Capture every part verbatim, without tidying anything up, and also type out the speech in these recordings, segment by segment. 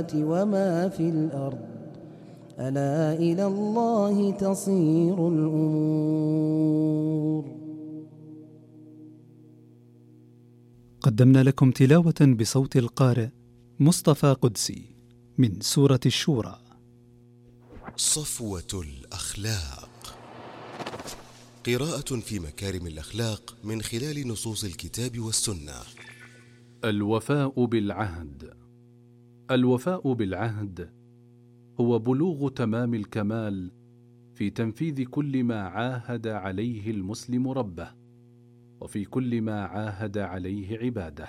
وما في الأرض ألا إلى الله تصير الأمور. قدمنا لكم تلاوة بصوت القارئ مصطفى قدسي من سورة الشورى. صفوة الأخلاق، قراءة في مكارم الأخلاق من خلال نصوص الكتاب والسنة. الوفاء بالعهد. الوفاء بالعهد هو بلوغ تمام الكمال في تنفيذ كل ما عاهد عليه المسلم ربه، وفي كل ما عاهد عليه عباده،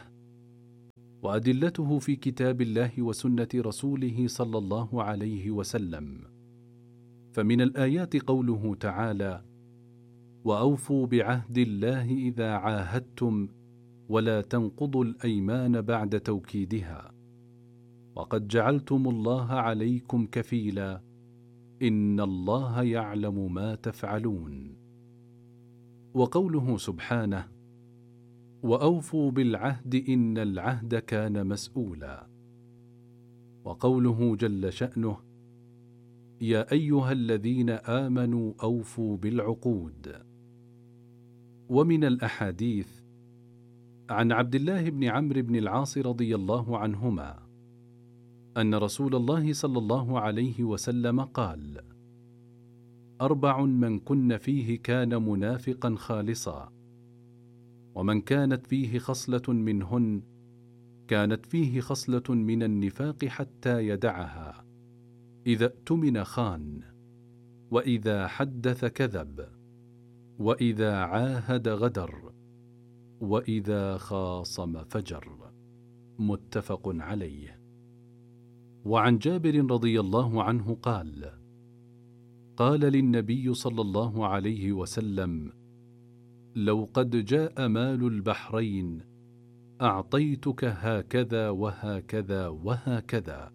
وأدلته في كتاب الله وسنة رسوله صلى الله عليه وسلم. فمن الآيات قوله تعالى: وأوفوا بعهد الله إذا عاهدتم ولا تنقضوا الأيمان بعد توكيدها وقد جعلتم الله عليكم كفيلا إن الله يعلم ما تفعلون. وقوله سبحانه: وأوفوا بالعهد إن العهد كان مسؤولا. وقوله جل شأنه: يا أيها الذين آمنوا أوفوا بالعقود. ومن الأحاديث عن عبد الله بن عمرو بن العاص رضي الله عنهما أن رسول الله صلى الله عليه وسلم قال: أربع من كن فيه كان منافقا خالصا، ومن كانت فيه خصلة منهن كانت فيه خصلة من النفاق حتى يدعها: إذا اؤتمن خان، وإذا حدث كذب، وإذا عاهد غدر، وإذا خاصم فجر. متفق عليه. وعن جابر رضي الله عنه قال: قال للنبي صلى الله عليه وسلم: لو قد جاء مال البحرين أعطيتك هكذا وهكذا وهكذا،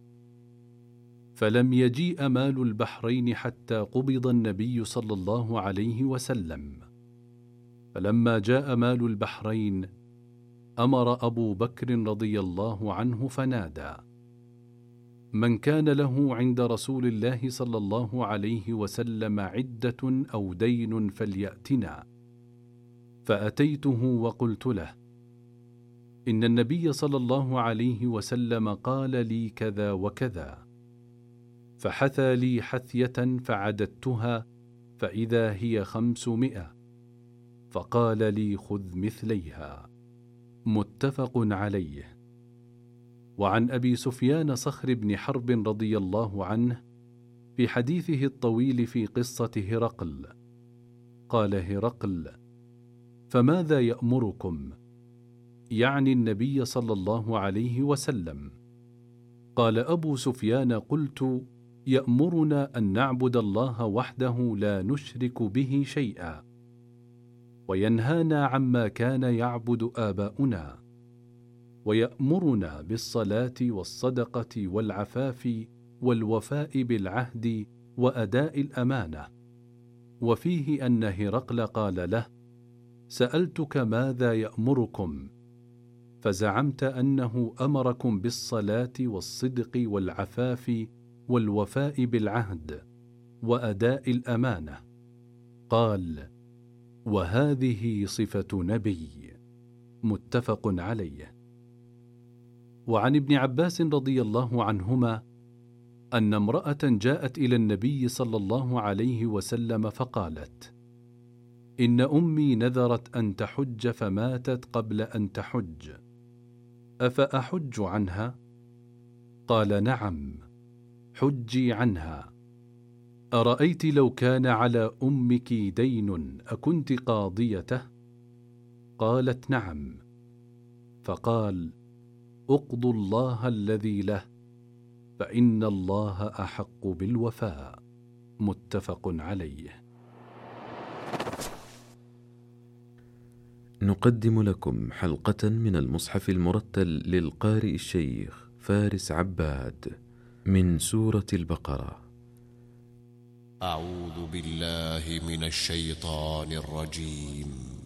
فلم يجيء مال البحرين حتى قبض النبي صلى الله عليه وسلم. فلما جاء مال البحرين أمر أبو بكر رضي الله عنه فنادى: من كان له عند رسول الله صلى الله عليه وسلم عدة أو دين فليأتنا. فأتيته وقلت له: إن النبي صلى الله عليه وسلم قال لي كذا وكذا. فحثى لي حثية فعددتها فإذا هي خمسمائة، فقال لي: خذ مثليها. متفق عليه. وعن أبي سفيان صخر بن حرب رضي الله عنه في حديثه الطويل في قصة هرقل قال هرقل: فماذا يأمركم؟ يعني النبي صلى الله عليه وسلم. قال أبو سفيان: قلت: يأمرنا أن نعبد الله وحده لا نشرك به شيئا، وينهانا عما كان يعبد آباؤنا، ويأمرنا بالصلاة والصدقة والعفاف والوفاء بالعهد وأداء الأمانة. وفيه أن هرقل قال له: سألتك ماذا يأمركم؟ فزعمت أنه أمركم بالصلاة والصدق والعفاف والوفاء بالعهد وأداء الأمانة. قال: وهذه صفة نبي. متفق عليه. وعن ابن عباس رضي الله عنهما أن امرأة جاءت إلى النبي صلى الله عليه وسلم فقالت: إن أمي نذرت أن تحج فماتت قبل أن تحج، أفأحج عنها؟ قال: نعم، حجي عنها. أرأيت لو كان على أمك دين أكنت قاضيته؟ قالت: نعم. فقال: اقضوا الله الذي له، فإن الله أحق بالوفاء. متفق عليه. نقدم لكم حلقة من المصحف المرتل للقارئ الشيخ فارس عباد من سورة البقرة. أعوذ بالله من الشيطان الرجيم.